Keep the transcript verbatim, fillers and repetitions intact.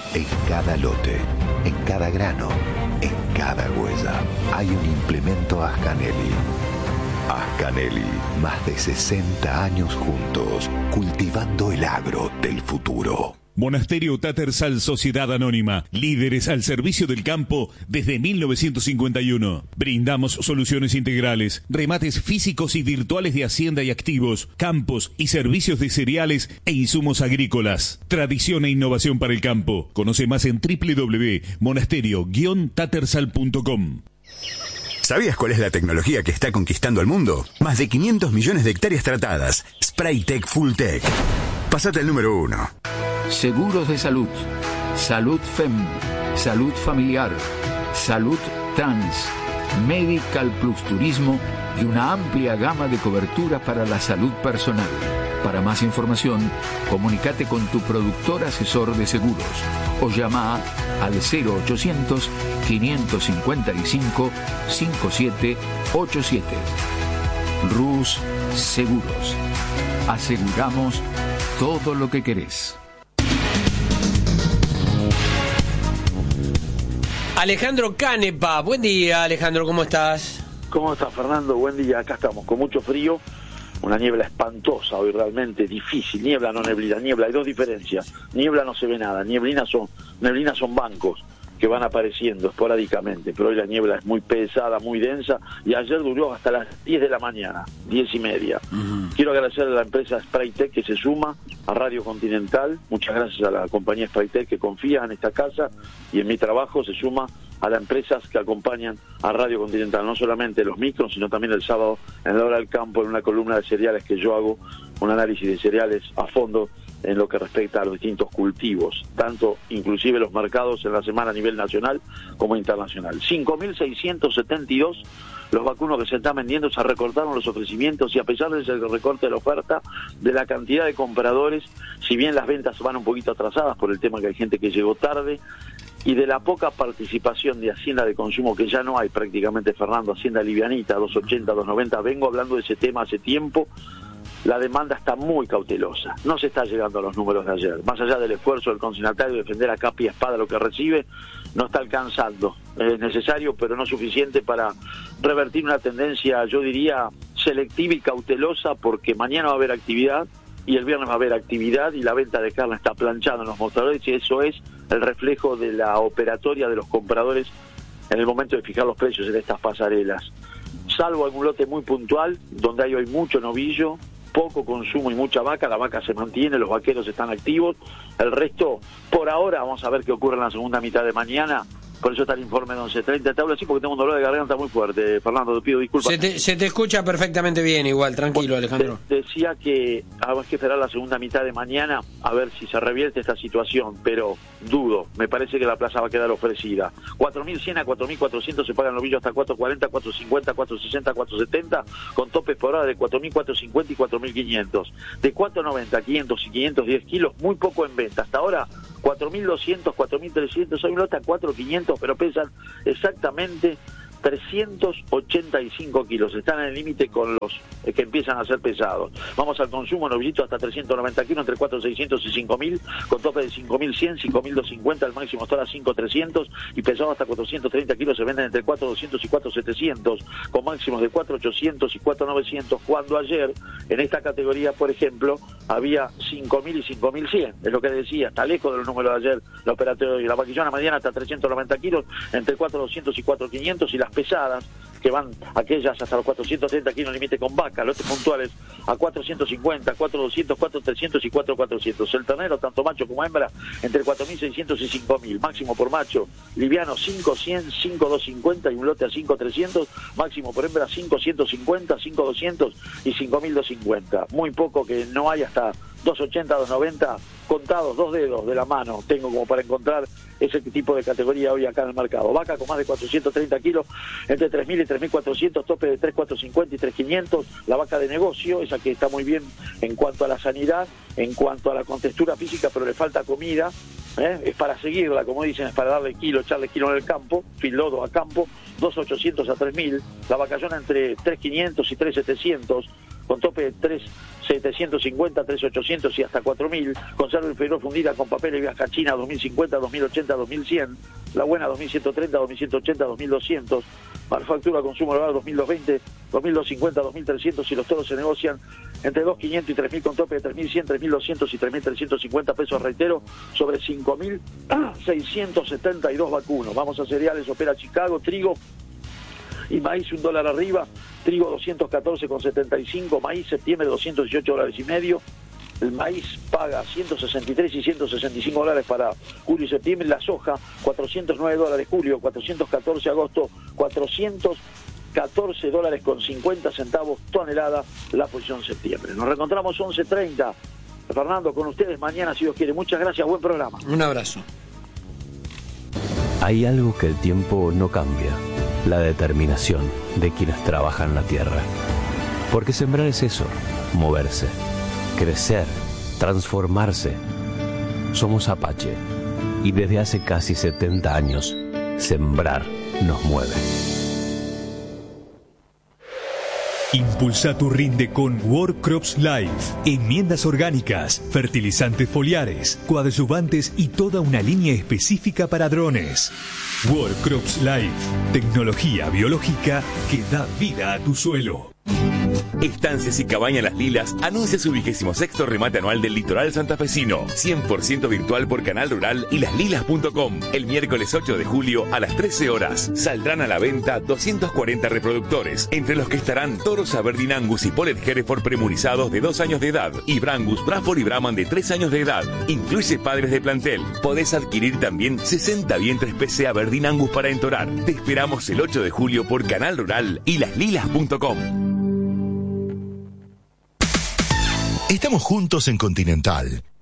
En cada lote, en cada grano, en cada huella, hay un implemento Ascanelli. Ascanelli, más de sesenta años juntos, cultivando el agro del futuro. Monasterio Tattersall Sociedad Anónima, líderes al servicio del campo desde mil novecientos cincuenta y uno. Brindamos soluciones integrales, remates físicos y virtuales de hacienda y activos, campos y servicios de cereales e insumos agrícolas. Tradición e innovación para el campo. Conoce más en doble u doble u doble u punto monasterio guion tattersall punto com. ¿Sabías cuál es la tecnología que está conquistando al mundo? Más de quinientos millones de hectáreas tratadas. Spraytec Fulltech. Pásate al número uno. Seguros de salud, salud F E M, salud familiar, salud trans, Medical Plus Turismo y una amplia gama de coberturas para la salud personal. Para más información, comunícate con tu productor asesor de seguros o llama al cero ochocientos, quinientos cincuenta y cinco, cincuenta y siete ochenta y siete. Rus Seguros. Aseguramos todo lo que querés. Alejandro Canepa, buen día Alejandro, ¿cómo estás? ¿Cómo estás, Fernando? Buen día, acá estamos con mucho frío, una niebla espantosa hoy, realmente difícil, niebla no neblina, niebla, hay dos diferencias, niebla no se ve nada, neblina son, neblina son bancos que van apareciendo esporádicamente, pero hoy la niebla es muy pesada, muy densa, y ayer duró hasta las diez de la mañana, diez y media. Uh-huh. Quiero agradecer a la empresa Spraytec que se suma a Radio Continental, muchas gracias a la compañía Spraytec que confía en esta casa y en mi trabajo, se suma a las empresas que acompañan a Radio Continental, no solamente los micros, sino también el sábado en la hora del campo, en una columna de cereales que yo hago, un análisis de cereales a fondo en lo que respecta a los distintos cultivos, tanto inclusive los mercados en la semana a nivel nacional como internacional. cinco mil seiscientos setenta y dos los vacunos que se están vendiendo, se recortaron los ofrecimientos y a pesar de ese recorte de la oferta, de la cantidad de compradores, si bien las ventas van un poquito atrasadas por el tema que hay gente que llegó tarde, y de la poca participación de Hacienda de Consumo, que ya no hay prácticamente, Fernando, Hacienda livianita, dos ochenta, dos noventa, vengo hablando de ese tema hace tiempo, la demanda está muy cautelosa, no se está llegando a los números de ayer, más allá del esfuerzo del consignatario de defender a capa y espada lo que recibe, no está alcanzando, es necesario pero no suficiente para revertir una tendencia, yo diría, selectiva y cautelosa, porque mañana va a haber actividad y el viernes va a haber actividad y la venta de carne está planchada en los mostradores y eso es el reflejo de la operatoria de los compradores en el momento de fijar los precios en estas pasarelas. Salvo algún lote muy puntual, donde hay hoy mucho novillo, poco consumo y mucha vaca, la vaca se mantiene, los vaqueros están activos, el resto, por ahora, vamos a ver qué ocurre en la segunda mitad de mañana. Por eso está el informe de once treinta. Te hablo así porque tengo un dolor de garganta muy fuerte. Fernando, te pido disculpas. Se te, se te escucha perfectamente bien, igual, tranquilo, Alejandro. Te, decía que hay que esperar la segunda mitad de mañana a ver si se revierte esta situación, pero dudo. Me parece que la plaza va a quedar ofrecida. cuatro mil cien a cuatro mil cuatrocientos se pagan novillos hasta cuatro cuarenta, cuatro cincuenta, cuatro sesenta, cuatro setenta, con topes por hora de cuatro mil cuatrocientos cincuenta y cuatro mil quinientos. De cuatro noventa a quinientos y quinientos diez kilos, muy poco en venta. Hasta ahora, cuatro mil doscientos, cuatro mil trescientos, hay un lote a cuatro mil quinientos, pero pesan exactamente trescientos ochenta y cinco kilos, están en el límite con los eh, que empiezan a ser pesados. Vamos al consumo, novillito hasta trescientos noventa kilos, entre cuatro mil seiscientos y cinco mil, con tope de cinco mil cien, cinco mil doscientos cincuenta, el máximo está a cinco mil trescientos, y pesado hasta cuatrocientos treinta kilos se venden entre cuatro mil doscientos y cuatro mil setecientos, con máximos de cuatro mil ochocientos y cuatro mil novecientos, cuando ayer, en esta categoría, por ejemplo, había cinco mil y cinco mil cien, es lo que decía, está lejos de los números de ayer, la operatoria y la vaquillona mediana hasta trescientos noventa kilos, entre cuatro mil doscientos y cuatro mil quinientos, y las pesadas, que van aquellas hasta los cuatrocientos treinta kilos límite con vaca, lotes puntuales a cuatrocientos cincuenta, cuatro mil doscientos, cuatro mil trescientos y cuatro mil cuatrocientos. El ternero, tanto macho como hembra, entre cuatro mil seiscientos y cinco mil. Máximo por macho, liviano cinco mil cien, cinco mil doscientos cincuenta y un lote a cinco mil trescientos. Máximo por hembra cinco mil ciento cincuenta, cinco mil doscientos y cinco mil doscientos cincuenta. Muy poco que no hay hasta dos ochenta, dos noventa, contados, dos dedos de la mano tengo como para encontrar ese tipo de categoría hoy acá en el mercado. Vaca con más de cuatrocientos treinta kilos, entre tres mil y tres mil cuatrocientos, tope de tres mil cuatrocientos cincuenta y tres mil quinientos. La vaca de negocio, esa que está muy bien en cuanto a la sanidad, en cuanto a la contextura física, pero le falta comida, ¿eh? Es para seguirla, como dicen, es para darle kilo, echarle kilo en el campo, filodo a campo, dos mil ochocientos a tres mil. La vacallona entre tres mil quinientos y tres mil setecientos, con tope de tres mil setecientos cincuenta, tres mil ochocientos y hasta cuatro mil. Conserva inferior fundida con papeles Viasca China dos mil cincuenta, dos mil ochenta, dos mil cien. La buena dos mil ciento treinta, dos mil ciento ochenta, dos mil doscientos. Manufactura consumo elevado dos mil doscientos veinte, dos mil doscientos cincuenta, dos mil trescientos y los toros se negocian entre dos mil quinientos y tres mil con tope de tres mil cien, tres mil doscientos y tres mil trescientos cincuenta pesos, reitero, sobre cinco mil seiscientos setenta y dos vacunos. Vamos a cereales, opera Chicago, trigo y maíz un dólar arriba, trigo doscientos catorce con setenta y cinco, maíz septiembre doscientos dieciocho dólares y medio, el maíz paga ciento sesenta y tres y ciento sesenta y cinco dólares para julio y septiembre, la soja cuatrocientos nueve dólares julio, cuatrocientos catorce agosto, cuatrocientos catorce dólares con cincuenta centavos tonelada la posición septiembre. Nos reencontramos once treinta. Fernando, con ustedes mañana si Dios quiere. Muchas gracias, buen programa. Un abrazo. Hay algo que el tiempo no cambia, la determinación de quienes trabajan la tierra. Porque sembrar es eso, moverse, crecer, transformarse. Somos Apache y desde hace casi setenta años, sembrar nos mueve. Impulsa tu rinde con World Crops Life. Enmiendas orgánicas, fertilizantes foliares, coadyuvantes y toda una línea específica para drones. World Crops Life. Tecnología biológica que da vida a tu suelo. Estancias y Cabaña Las Lilas anuncia su vigésimo sexto remate anual del litoral santafesino. cien por ciento virtual por Canal Rural y las lilas punto com. El miércoles ocho de julio a las trece horas. Saldrán a la venta doscientos cuarenta reproductores, entre los que estarán toros Aberdeen Angus y Polet Hereford premurizados de dos años de edad y Brangus, Braford y Brahman de tres años de edad. Incluye padres de plantel. Podés adquirir también sesenta vientres P C Aberdeen Angus para entorar. Te esperamos el ocho de julio por Canal Rural y las lilas punto com. Estamos juntos en Continental